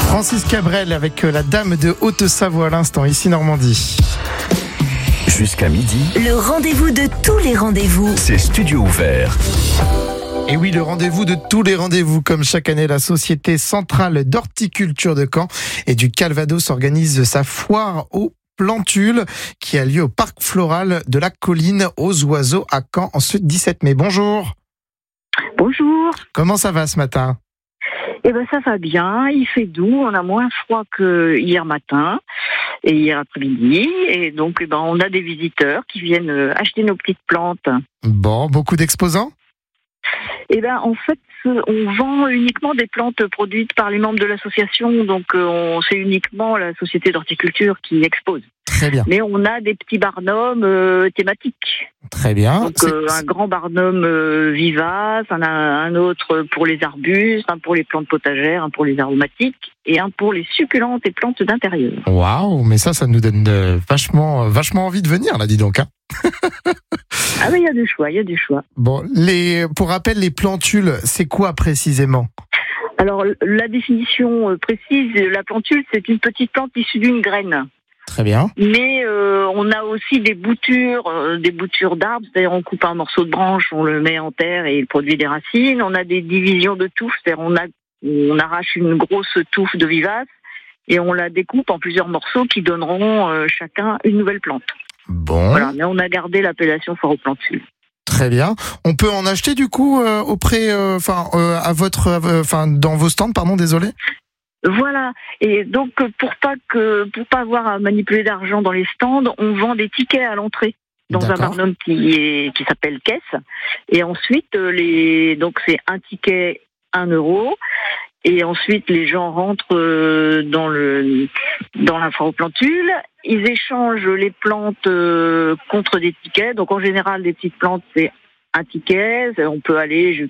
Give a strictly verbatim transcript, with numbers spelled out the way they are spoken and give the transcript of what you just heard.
Francis Cabrel avec la Dame de Haute-Savoie à l'instant, ici Normandie. Jusqu'à midi, le rendez-vous de tous les rendez-vous. c'est Studio Ouvert. Et oui, le rendez-vous de tous les rendez-vous. Comme chaque année, la Société Centrale d'Horticulture de Caen et du Calvados organise sa foire aux plantules qui a lieu au Parc Floral de la Colline aux Oiseaux à Caen en ce dix-sept mai. Bonjour. Bonjour. Comment ça va ce matin ? Eh ben ça va bien, il fait doux, on a moins froid que hier matin et hier après-midi, et donc eh ben on a des visiteurs qui viennent acheter nos petites plantes. Bon, beaucoup d'exposants ? Eh ben en fait, on vend uniquement des plantes produites par les membres de l'association, donc on, c'est uniquement la Société d'Horticulture qui expose. Très bien. Mais on a des petits barnums euh, thématiques. Très bien. Donc euh, un grand barnum euh, vivace, un, un autre pour les arbustes, un pour les plantes potagères, un pour les aromatiques et un pour les succulentes et plantes d'intérieur. Waouh, mais ça, ça nous donne euh, vachement, vachement envie de venir, là, dis donc. Hein. Ah oui, il y a du choix, il y a du choix. Bon, les, pour rappel, les plantules, c'est quoi précisément ? Alors la définition précise, la plantule, c'est une petite plante issue d'une graine. Très bien. Mais euh, on a aussi des boutures, euh, des boutures d'arbres, c'est-à-dire on coupe un morceau de branche, on le met en terre et il produit des racines. On a des divisions de touffes, c'est-à-dire on, a, on arrache une grosse touffe de vivace et on la découpe en plusieurs morceaux qui donneront euh, chacun une nouvelle plante. Bon. Voilà, mais on a gardé l'appellation foire aux plantules. Très bien. On peut en acheter du coup euh, auprès, enfin, euh, à votre, enfin, dans vos stands, pardon, désolé. Voilà. Et donc, pour pas que, pour pas avoir à manipuler d'argent dans les stands, on vend des tickets à l'entrée dans D'accord. un barnum qui est, qui s'appelle caisse. Et ensuite, les, donc c'est un ticket, un euro. Et ensuite, les gens rentrent dans le, dans la foire aux plantules. Ils échangent les plantes contre des tickets. Donc, en général, des petites plantes, c'est un ticket. On peut aller